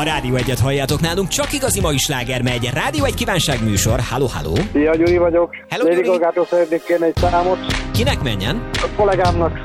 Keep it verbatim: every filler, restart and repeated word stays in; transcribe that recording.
Rádió egyet halljátok nálunk, csak igazi mai sláger megy. Rádió egy kívánság műsor. Halló, halló. Szia, Gyuri vagyok. Hello, Lady Gyuri. Gagától szeretnék kérni egy számot. Kinek menjen? A kollégámnak.